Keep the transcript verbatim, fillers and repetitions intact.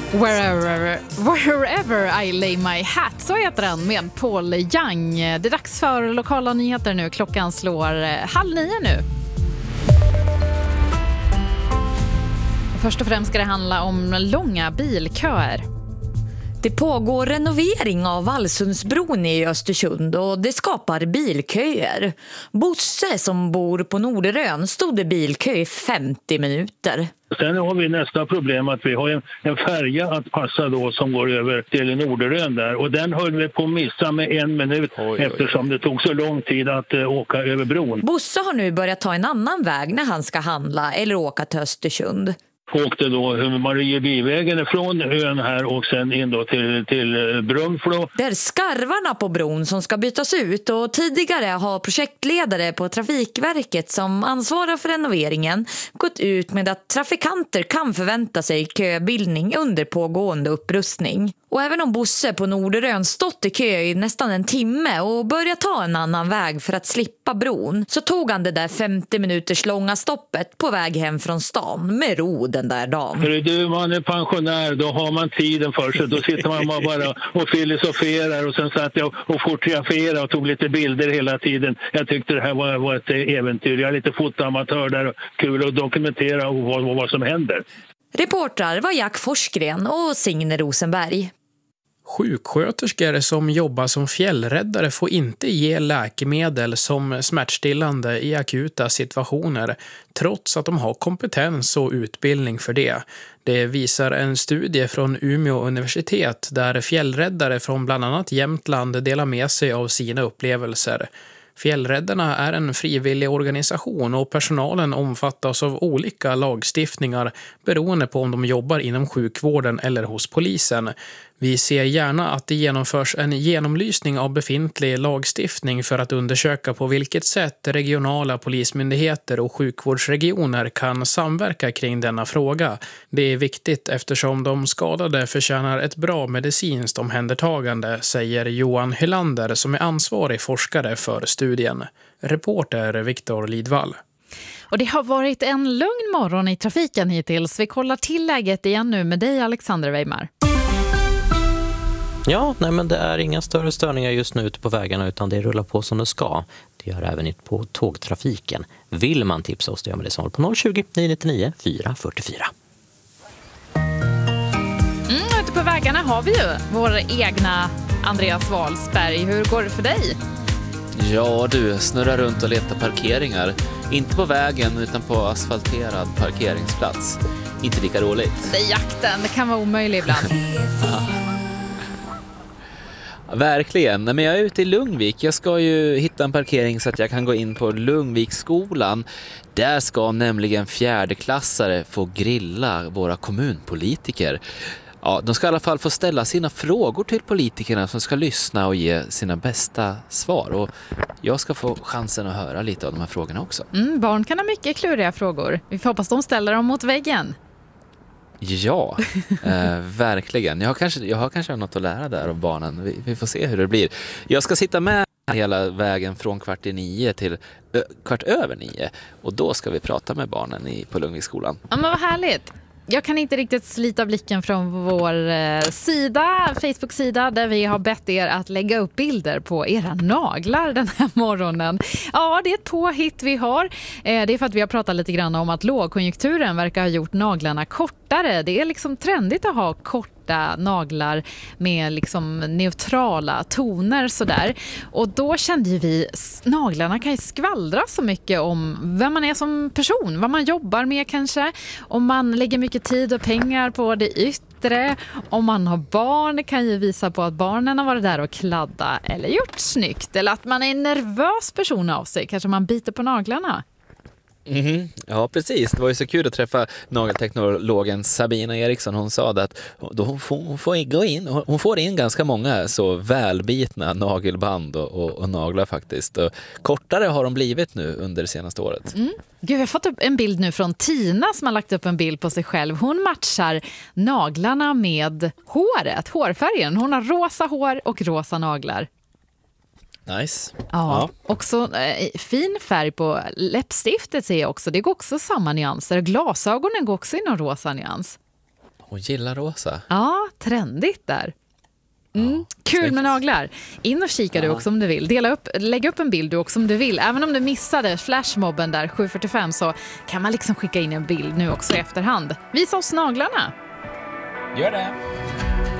Wherever, wherever I lay my hat, så heter den med Paul Young. Det är dags för lokala nyheter nu. Klockan slår halv nio nu. Först och främst ska det handla om långa bilköer. Det pågår renovering av Vallsundsbron i Östersund och det skapar bilköer. Bosse som bor på Norderön stod i bilkö i femtio minuter. Sen har vi nästa problem att vi har en, en färja att passa då som går över till Norderön där. Och den höll vi på att missa med en minut oj, oj. eftersom det tog så lång tid att uh, åka över bron. Bosse har nu börjat ta en annan väg när han ska handla eller åka till Östersund. Åkte då Mariebyvägen ifrån ön här och sen in då till, till Brunflo. Det är skarvarna på bron som ska bytas ut och tidigare har projektledare på Trafikverket som ansvarar för renoveringen gått ut med att trafikanter kan förvänta sig köbildning under pågående upprustning. Och även om Bosse på Norderön stått i kö i nästan en timme och börjat ta en annan väg för att slippa bron så tog han det där femtio minuters långa stoppet på väg hem från stan med ro den där dagen. För du, man är pensionär, då har man tiden för sig. Då sitter man bara och filosoferar och sen satt jag och fotograferade och tog lite bilder hela tiden. Jag tyckte det här var, var ett äventyr. Jag är lite fotoamatör där och kul att dokumentera vad, vad som händer. Reportrar var Jack Forsgren och Signe Rosenberg. Sjuksköterskor som jobbar som fjällräddare får inte ge läkemedel som smärtstillande i akuta situationer trots att de har kompetens och utbildning för det. Det visar en studie från Umeå universitet där fjällräddare från bland annat Jämtland delar med sig av sina upplevelser. Fjällräddarna är en frivillig organisation och personalen omfattas av olika lagstiftningar beroende på om de jobbar inom sjukvården eller hos polisen. Vi ser gärna att det genomförs en genomlysning av befintlig lagstiftning för att undersöka på vilket sätt regionala polismyndigheter och sjukvårdsregioner kan samverka kring denna fråga. Det är viktigt eftersom de skadade förtjänar ett bra medicinskt omhändertagande, säger Johan Hylander som är ansvarig forskare för studien. Reporter Viktor Lidvall. Och det har varit en lugn morgon i trafiken hittills. Vi kollar till läget igen nu med dig, Alexander Weimar. Ja, nej men det är inga större störningar just nu ute på vägarna utan det rullar på som det ska. Det gör även på tågtrafiken. Vill man tipsa oss, det gör man det som på noll tjugo, nio nittionio, fyra fyrtiofyra. Mm, ute på vägarna har vi ju vår egna Andreas Wahlsberg. Hur går det för dig? Ja du, snurrar runt och letar parkeringar. Inte på vägen utan på asfalterad parkeringsplats. Inte lika roligt. Det är jakten, det kan vara omöjligt ibland. Verkligen, men jag är ute i Lungvik. Jag ska ju hitta en parkering så att jag kan gå in på Lungviksskolan. Där ska nämligen fjärdeklassare få grilla våra kommunpolitiker. Ja, de ska i alla fall få ställa sina frågor till politikerna som ska lyssna och ge sina bästa svar. Och jag ska få chansen att höra lite av de här frågorna också. Mm, barn kan ha mycket kluriga frågor. Vi får hoppas de ställer dem mot väggen. Ja, eh, verkligen. Jag har, kanske, jag har kanske något att lära där av barnen. Vi, vi får se hur det blir. Jag ska sitta med hela vägen från kvart i nio till ö, kvart över nio. Och då ska vi prata med barnen i, på Lungviksskolan. Ja, men vad härligt. Jag kan inte riktigt slita blicken från vår eh, sida, Facebook-sida, där vi har bett er att lägga upp bilder på era naglar den här morgonen. Ja, det är ett påhitt vi har. Eh, det är för att vi har pratat lite grann om att lågkonjunkturen verkar ha gjort naglarna kortare. Det är liksom trendigt att ha korta naglar med liksom neutrala toner sådär. Och då kände ju vi, naglarna kan ju skvallra så mycket om vem man är som person, vad man jobbar med kanske, om man lägger mycket tid och pengar på det yttre, om man har barn kan ju visa på att barnen har varit där och kladda eller gjort snyggt, eller att man är en nervös person av sig, kanske man biter på naglarna. Mm-hmm. Ja, precis. Det var ju så kul att träffa nagelteknologen Sabina Eriksson. Hon sa att då hon, får, hon, får gå in, hon får in ganska många så välbitna nagelband och, och, och naglar faktiskt. Och kortare har de blivit nu under det senaste året. Mm. Gud, jag har fått upp en bild nu från Tina som har lagt upp en bild på sig själv. Hon matchar naglarna med håret, hårfärgen. Hon har rosa hår och rosa naglar. Nice. Ja, ja. Också eh, fin färg på läppstiftet ser jag också. Det går också samma nyanser. Glasögonen går också i någon rosa nyans. Och gillar rosa. Ja, trendigt där. Mm. Ja, Kul snyggt. med naglar. In och kika du också om du vill. Dela upp, lägg upp en bild du också om du vill. Även om du missade flashmobben där sju fyrtiofem så kan man liksom skicka in en bild nu också i efterhand. Visa oss naglarna. Gör det.